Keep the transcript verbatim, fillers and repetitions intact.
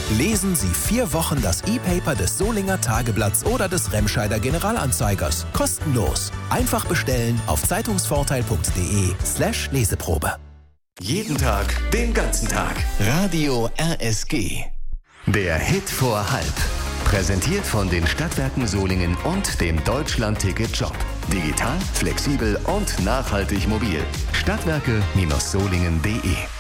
Lesen Sie vier Wochen das E-Paper des Solinger Tageblatts oder des Remscheider Generalanzeigers. Kostenlos. Einfach bestellen auf zeitungsvorteil.de slash Leseprobe. Jeden Tag, den ganzen Tag. Radio R S G. Der Hit vor halb. Präsentiert von den Stadtwerken Solingen und dem Deutschland-Ticket-Shop. Digital, flexibel und nachhaltig mobil. Stadtwerke Solingen punkt de